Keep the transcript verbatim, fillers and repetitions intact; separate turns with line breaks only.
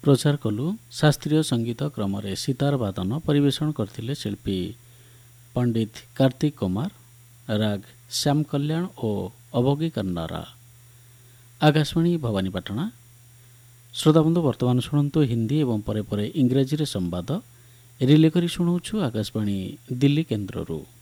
ପ୍ରଚାର କଲୁ। ଶାସ୍ତ୍ରୀୟ ସଙ୍ଗୀତ କ୍ରମରେ ସିତାର ବାଦନ ପରିବେଷଣ କରିଥିଲେ ଶିଳ୍ପୀ ପଣ୍ଡିତ କାର୍ତ୍ତିକ କୁମାର, ରାଗ ଶ୍ୟାମ କଲ୍ୟାଣ ଓ ଅଭୋଗୀ କନ୍ନରା। ଆକାଶବାଣୀ ଭବାନୀପାଟଣା। ଶ୍ରୋତାବନ୍ଧୁ ବର୍ତ୍ତମାନ ଶୁଣନ୍ତୁ ହିନ୍ଦୀ ଏବଂ ପରେ ପରେ ଇଂରାଜୀରେ ସମ୍ବାଦ। ରିଲେ କରି ଶୁଣାଉଛୁ ଆକାଶବାଣୀ ଦିଲ୍ଲୀ କେନ୍ଦ୍ରରୁ।